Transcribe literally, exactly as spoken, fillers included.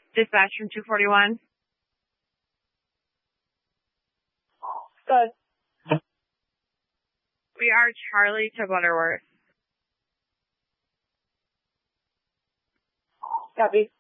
Dispatch from two forty-one. Good. We are Charlie to Butterworth. Copy.